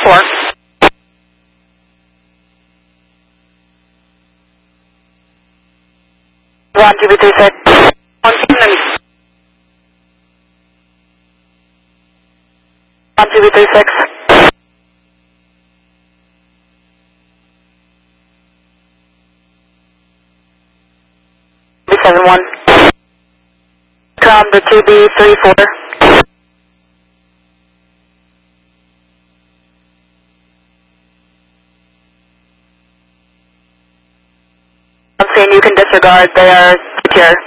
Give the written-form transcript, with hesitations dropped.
4. One, 2B36. 1, 2B36. 71. Come to 2B34. I'm saying you can disregard, they are secure.